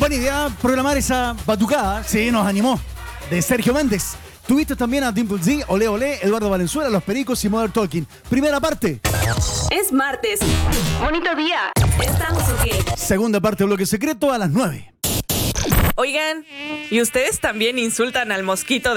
Buena idea programar esa batucada. Sí, nos animó. De Sergio Méndez. Tuviste también a Dimple Z, Olé Olé, Eduardo Valenzuela, Los Pericos y Modern Talking. Primera parte. Es martes. Bonito día. ¿Estamos ok? Segunda parte, bloque secreto a las 9. Oigan, ¿y ustedes también insultan al mosquito